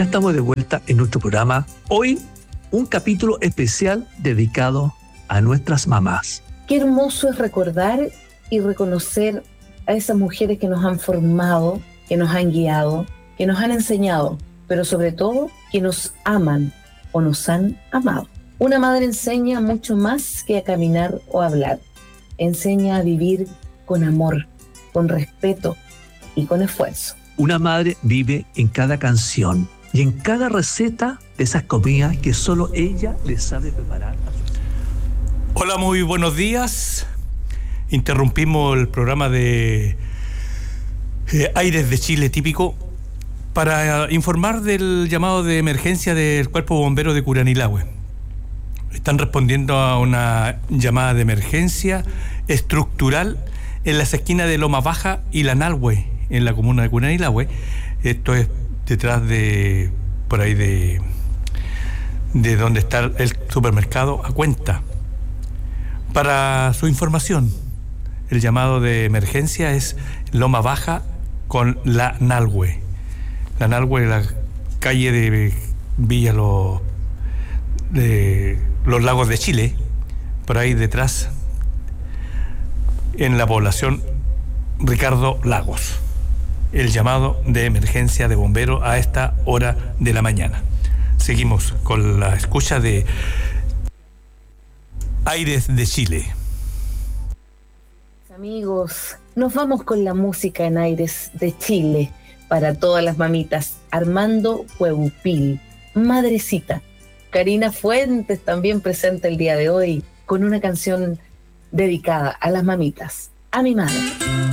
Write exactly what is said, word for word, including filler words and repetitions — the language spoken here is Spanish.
Ya estamos de vuelta en nuestro programa. Hoy, un capítulo especial dedicado a nuestras mamás. Qué hermoso es recordar y reconocer a esas mujeres que nos han formado, que nos han guiado, que nos han enseñado, pero sobre todo que nos aman o nos han amado. Una madre enseña mucho más que a caminar o a hablar. Enseña a vivir con amor, con respeto y con esfuerzo. Una madre vive en cada canción y en cada receta de esas comidas que solo ella le sabe preparar a sus hijos. Hola, muy buenos días. Interrumpimos el programa de eh, Aires de Chile típico para informar del llamado de emergencia del Cuerpo Bombero de Curanilahue. Están respondiendo a una llamada de emergencia estructural en las esquinas de Loma Baja y La Nalhue, en la comuna de Curanilahue. Esto es detrás de, por ahí de, de donde está el supermercado A Cuenta. Para su información, el llamado de emergencia es Loma Baja con La Nalhue. La Nalhue, la calle de Villa Los, de Los Lagos de Chile, por ahí detrás, en la población Ricardo Lagos. El llamado de emergencia de bomberos a esta hora de la mañana. Seguimos con la escucha de Aires de Chile. Amigos, nos vamos con la música en Aires de Chile para todas las mamitas. Armando Hueupil, Madrecita. Karina Fuentes también presente el día de hoy con una canción dedicada a las mamitas, a mi madre.